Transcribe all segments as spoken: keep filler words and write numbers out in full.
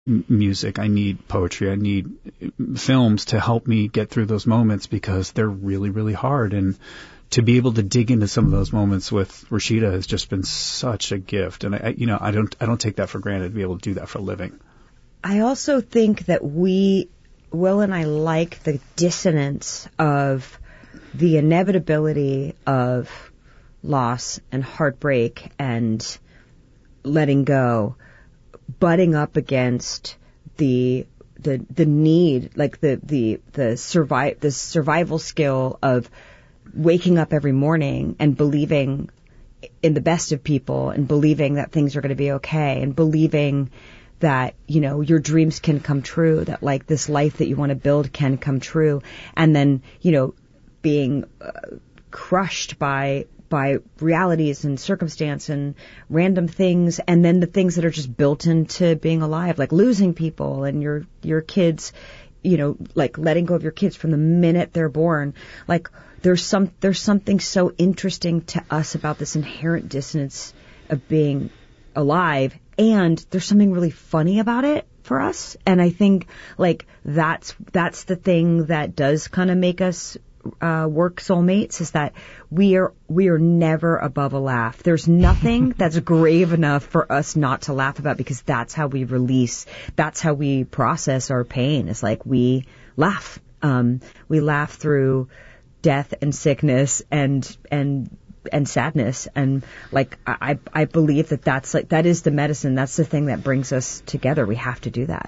m- music, I need poetry, I need films to help me get through those moments because they're really, really hard. And to be able to dig into some of those moments with Rashida has just been such a gift. And I, I you know, I don't, I don't take that for granted to be able to do that for a living. I also think that we, Will and I, like the dissonance of the inevitability of loss and heartbreak and letting go, butting up against the the the need, like the the the survive the survival skill of waking up every morning and believing in the best of people and believing that things are going to be okay and believing that, you know, your dreams can come true, that like this life that you want to build can come true, and then, you know, being uh, crushed by by realities and circumstance and random things, and then the things that are just built into being alive, like losing people and your your kids, you know, like letting go of your kids from the minute they're born. Like there's some there's something so interesting to us about this inherent dissonance of being alive, and there's something really funny about it for us. And I think like that's that's the thing that does kind of make us uh work soulmates, is that we are we are never above a laugh. There's nothing that's grave enough for us not to laugh about, because that's how we release, that's how we process our pain. It's like we laugh. Um we laugh through death and sickness and and and sadness, and like I I believe that that's like that is the medicine. That's the thing that brings us together. We have to do that.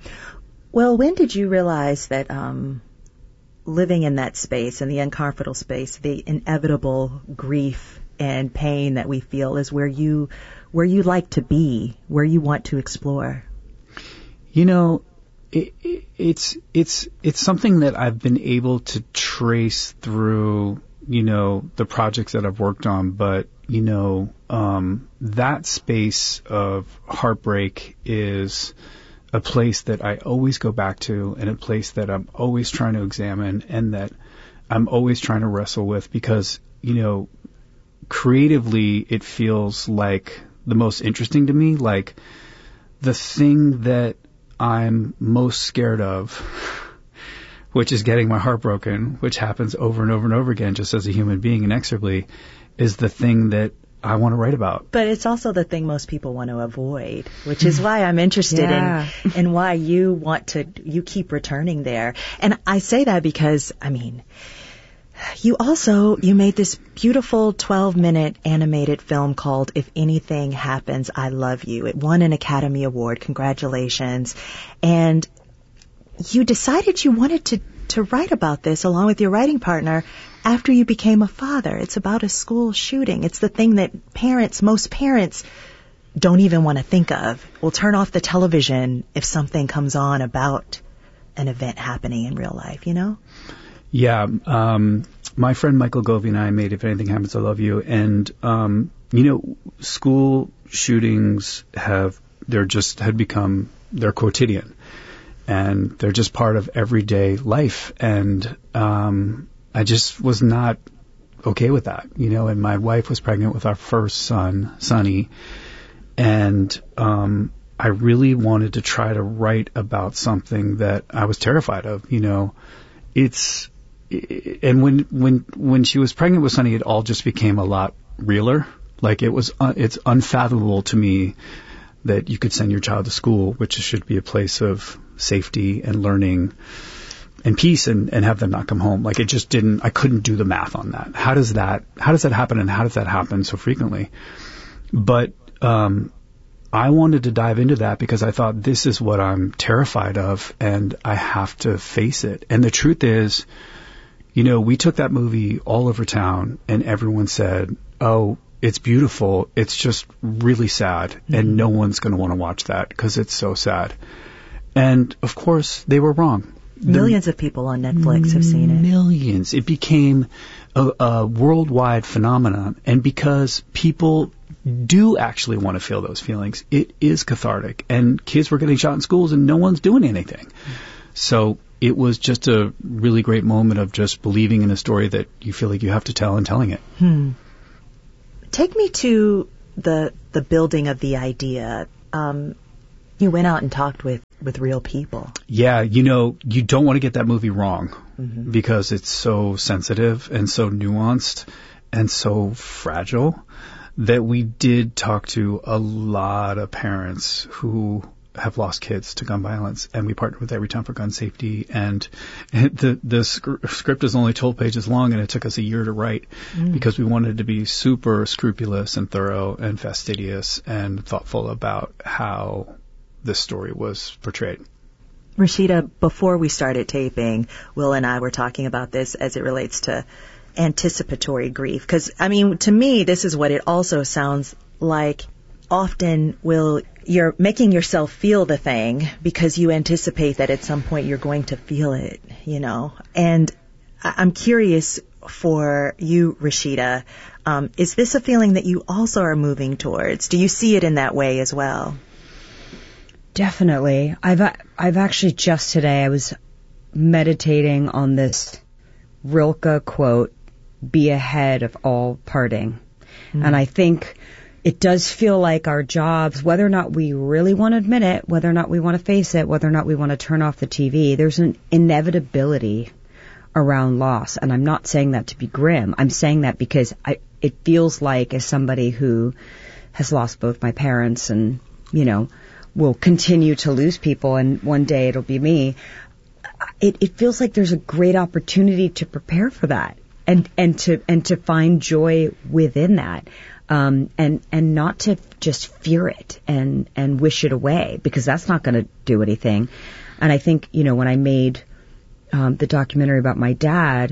Well, when did you realize that um living in that space, in the uncomfortable space, the inevitable grief and pain that we feel is where you where you like to be, where you want to explore? You know, it, it, it's it's it's something that I've been able to trace through, you know, the projects that I've worked on, but you know, um, that space of heartbreak is a place that I always go back to, and a place that I'm always trying to examine, and that I'm always trying to wrestle with, because, you know, creatively it feels like the most interesting to me. Like the thing that I'm most scared of, which is getting my heart broken, which happens over and over and over again just as a human being inexorably, is the thing that I want to write about. But it's also the thing most people want to avoid, which is why I'm interested Yeah. in and why you want to, you keep returning there. And I say that because, I mean, you also, you made this beautiful twelve minute animated film called If Anything Happens, I Love You. It won an Academy Award. Congratulations. And you decided you wanted to, to write about this along with your writing partner after you became a father. It's about a school shooting. It's the thing that parents, most parents, don't even want to think of. Will turn off the television if something comes on about an event happening in real life, you know? Yeah. Um, my friend Michael Govey and I made If Anything Happens, I Love You. And, um, you know, school shootings have, they're just, had become, they're quotidian. And they're just part of everyday life. And, um, I just was not okay with that, you know, and my wife was pregnant with our first son, Sonny, and um, I really wanted to try to write about something that I was terrified of, you know. It's, and when, when, when she was pregnant with Sonny, it all just became a lot realer. Like it was, uh, it's unfathomable to me that you could send your child to school, which should be a place of safety and learning and peace, and, and have them not come home. Like it just didn't, I couldn't do the math on that. How does that, how does that happen, and how does that happen so frequently? But, um, I wanted to dive into that because I thought this is what I'm terrified of, and I have to face it. And the truth is, you know, we took that movie all over town and everyone said, oh, it's beautiful. It's just really sad. Mm-hmm. And no one's going to want to watch that because it's so sad. And of course they were wrong. The Millions of people on Netflix have seen it. Millions. It became a, a worldwide phenomenon. And because people do actually want to feel those feelings, it is cathartic. And kids were getting shot in schools and no one's doing anything. So it was just a really great moment of just believing in a story that you feel like you have to tell and telling it. Hmm. Take me to the the building of the idea. Um, You went out and talked with, with real people. Yeah, you know, you don't want to get that movie wrong Mm-hmm. because it's so sensitive and so nuanced and so fragile that we did talk to a lot of parents who have lost kids to gun violence, and we partnered with Everytown for Gun Safety, and, and the the sc- script is only twelve pages long, and it took us a year to write mm. because we wanted to be super scrupulous and thorough and fastidious and thoughtful about how this story was portrayed. Rashida, before we started taping, Will and I were talking about this as it relates to anticipatory grief, because, I mean, to me, this is what it also sounds like. Often, Will, you're making yourself feel the thing because you anticipate that at some point you're going to feel it, you know. And I'm curious for you, Rashida, um, is this a feeling that you also are moving towards? Do you see it in that way as well? Definitely. I've I've actually just today I was meditating on this Rilke quote, "Be ahead of all parting," mm. and I think it does feel like our jobs, whether or not we really want to admit it, whether or not we want to face it, whether or not we want to turn off the T V, there's an inevitability around loss. And I'm not saying that to be grim. I'm saying that because I, it feels like, as somebody who has lost both my parents and, you know, will continue to lose people, and one day it'll be me, it, it feels like there's a great opportunity to prepare for that and, and to and to find joy within that. Um, and, and not to just fear it and, and wish it away, because that's not going to do anything. And I think, you know, when I made, um, the documentary about my dad,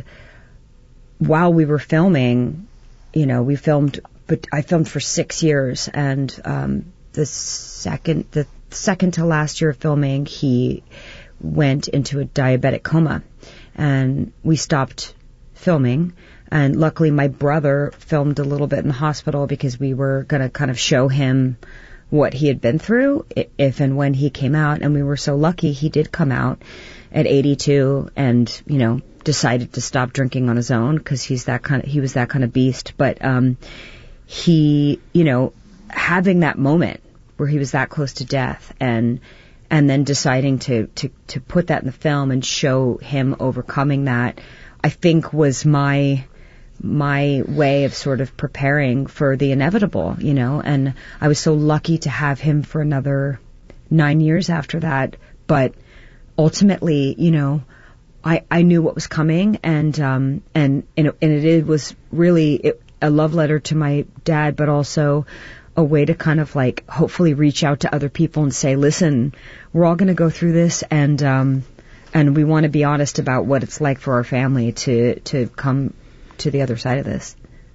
while we were filming, you know, we filmed, but I filmed for six years and, um, the second, the second to last year of filming, he went into a diabetic coma, and we stopped filming. And luckily, my brother filmed a little bit in the hospital because we were going to kind of show him what he had been through if and when he came out. And we were so lucky he did come out at eighty-two and, you know, decided to stop drinking on his own because he's that kind of, he was that kind of beast. But um, he, you know, having that moment where he was that close to death and and then deciding to, to, to put that in the film and show him overcoming that, I think was my my way of sort of preparing for the inevitable, you know, and I was so lucky to have him for another nine years after that. But ultimately, you know, I, I knew what was coming, and um and and it, and it was really it, a love letter to my dad, but also a way to kind of like hopefully reach out to other people and say, listen, we're all going to go through this, and um and we want to be honest about what it's like for our family to to come to the other side of this.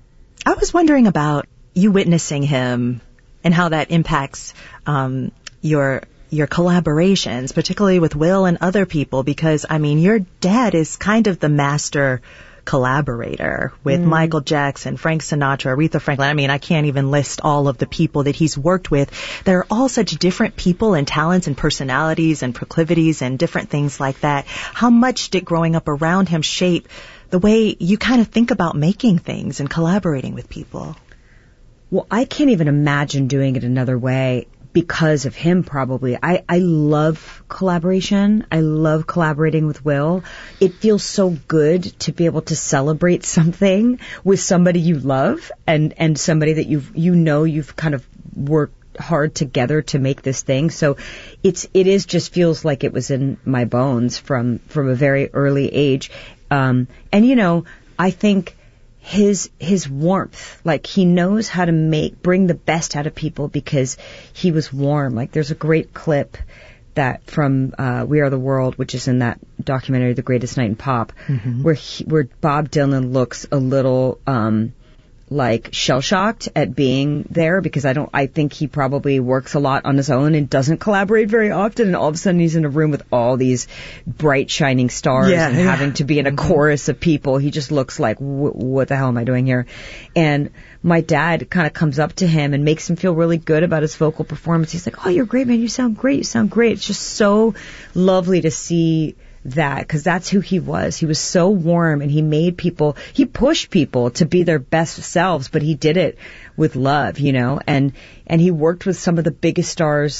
I was wondering about you witnessing him and how that impacts um, your your collaborations, particularly with Will and other people, because, I mean, your dad is kind of the master collaborator with mm. Michael Jackson, Frank Sinatra, Aretha Franklin. I mean, I can't even list all of the people that he's worked with. They're all such different people and talents and personalities and proclivities and different things like that. How much did growing up around him shape the way you kind of think about making things and collaborating with people? Well, I can't even imagine doing it another way because of him, probably. I, I love collaboration. I love collaborating with Will. It feels so good to be able to celebrate something with somebody you love and, and somebody that you've, you know, you've kind of worked hard together to make this thing. So it's, it is just feels like it was in my bones from, from a very early age. Um, and you know, I think his, his warmth, like he knows how to make, bring the best out of people because he was warm. Like there's a great clip that from, uh, We Are the World, which is in that documentary, The Greatest Night in Pop, mm-hmm. where he, where Bob Dylan looks a little, um, like shell-shocked at being there because I don't, I think he probably works a lot on his own and doesn't collaborate very often, and all of a sudden he's in a room with all these bright shining stars yeah, and yeah. having to be in a mm-hmm. chorus of people. He just looks like, what the hell am I doing here? And my dad kind of comes up to him and makes him feel really good about his vocal performance. He's like, oh, you're great, man. You sound great. You sound great. It's just so lovely to see that, because that's who he was. He was so warm, and he made people, he pushed people to be their best selves, but he did it with love, you know, and, and he worked with some of the biggest stars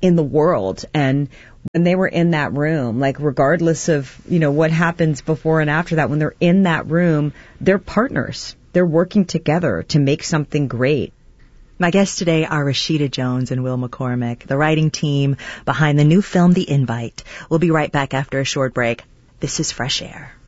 in the world. And when they were in that room, like regardless of, you know, what happens before and after that, when they're in that room, they're partners. They're working together to make something great. My guests today are Rashida Jones and Will McCormick, the writing team behind the new film, The Invite. We'll be right back after a short break. This is Fresh Air.